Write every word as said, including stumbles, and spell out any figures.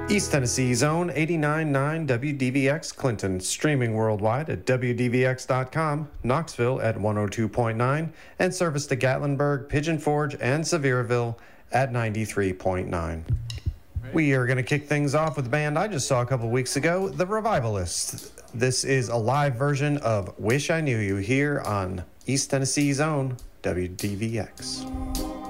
East Tennessee Zone eighty-nine point nine W D V X Clinton, streaming worldwide at W D V X dot com, Knoxville at one oh two point nine, and service to Gatlinburg, Pigeon Forge, and Sevierville at ninety-three point nine. We are going to kick things off with a band I just saw a couple weeks ago, The Revivalists. This is a live version of Wish I Knew You here on East Tennessee Zone, W D V X.